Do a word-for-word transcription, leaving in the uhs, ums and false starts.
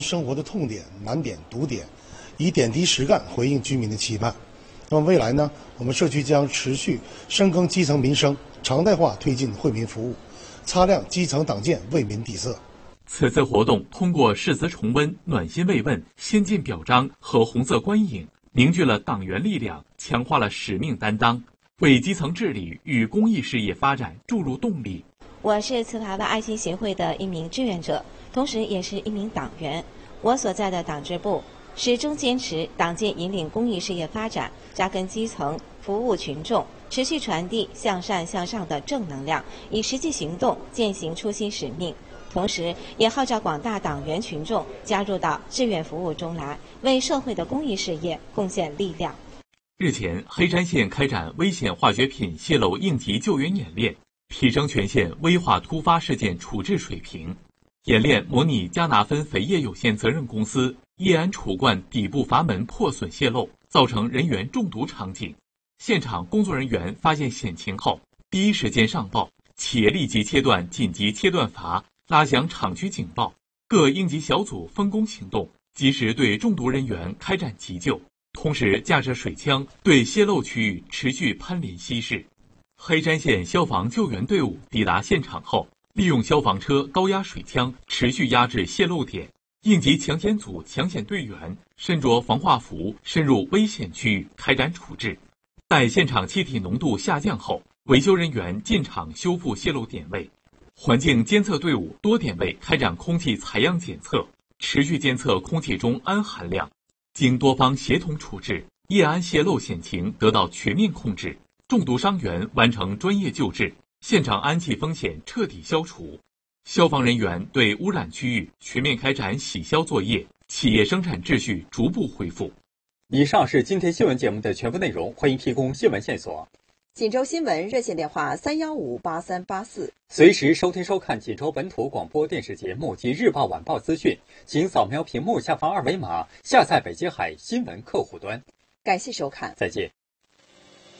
生活的痛点、难点、堵点，以点滴实干回应居民的期盼。那么未来呢，我们社区将持续深耕基层民生，常态化推进惠民服务，擦亮基层党建为民底色。 此次活动通过誓词重温、暖心慰问、先进表彰和红色观影，凝聚了党员力量，强化了使命担当，为基层治理与公益事业发展注入动力。 我是慈华的爱心协会的一名志愿者，同时也是一名党员。我所在的党支部始终坚持党建引领公益事业发展，扎根基层，服务群众，持续传递向善向上的正能量，以实际行动践行初心使命。同时也号召广大党员群众加入到志愿服务中来，为社会的公益事业贡献力量。 日前，黑山县开展危险化学品泄漏应急救援演练，提升全县危化突发事件处置水平。演练模拟加拿芬肥业有限责任公司液氨储罐底部阀门破损泄漏，造成人员中毒场景。现场工作人员发现险情后，第一时间上报，企业立即切断紧急切断阀，拉响厂区警报，各应急小组分工行动，及时对中毒人员开展急救，同时架设水枪对泄漏区域持续攀连稀释。黑山县消防救援队伍抵达现场后，利用消防车高压水枪持续压制泄漏点，应急抢险组抢险队员身着防化服深入危险区域开展处置。待现场气体浓度下降后，维修人员进场修复泄漏点位。环境监测队伍多点位开展空气采样检测，持续监测空气中氨含量。经多方协同处置，液氨泄漏险情得到全面控制，中毒伤员完成专业救治，现场氨气风险彻底消除。消防人员对污染区域全面开展洗消作业，企业生产秩序逐步恢复。 以上是今天新闻节目的全部内容，欢迎提供新闻线索。 锦州新闻热线电话三幺五八三八四， 随时收听收看锦州本土广播电视节目及日报晚报资讯，请扫描屏幕下方二维码下载北京海新闻客户端。 感谢收看， 再见。